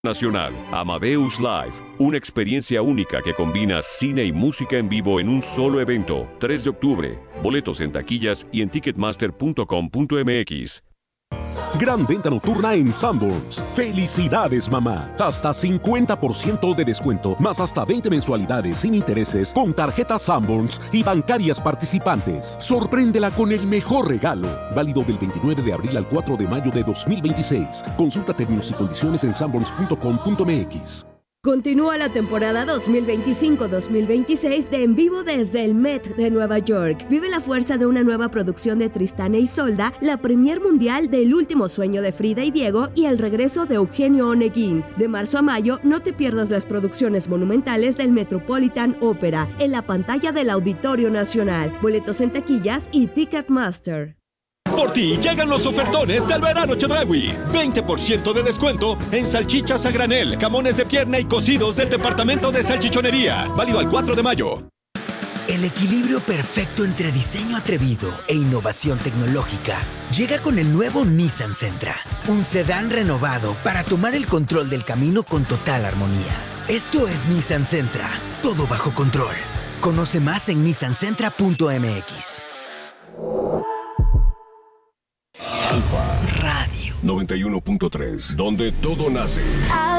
Nacional, Amadeus Live, una experiencia única que combina cine y música en vivo en un solo evento. 3 de octubre, boletos en taquillas y en ticketmaster.com.mx. Gran venta nocturna en Sanborns. ¡Felicidades, mamá! Hasta 50% de descuento, más hasta 20 mensualidades sin intereses con tarjetas Sanborns y bancarias participantes. Sorpréndela con el mejor regalo. Válido del 29 de abril al 4 de mayo de 2026. Consulta términos y condiciones en sanborns.com.mx. Continúa la temporada 2025-2026 de En Vivo desde el Met de Nueva York. Vive la fuerza de una nueva producción de Tristán e Isolda, la premier mundial del último sueño de Frida y Diego y el regreso de Eugenio Oneguín. De marzo a mayo, no te pierdas las producciones monumentales del Metropolitan Opera en la pantalla del Auditorio Nacional. Boletos en taquillas y Ticketmaster. Por ti llegan los ofertones del verano Chedraui. 20% de descuento en salchichas a granel, jamones de pierna y cocidos del departamento de salchichonería. Válido al 4 de mayo. El equilibrio perfecto entre diseño atrevido e innovación tecnológica llega con el nuevo Nissan Sentra. Un sedán renovado para tomar el control del camino con total armonía. Esto es Nissan Sentra. Todo bajo control. Conoce más en nissansentra.mx. Alfa Radio 91.3, donde todo nace.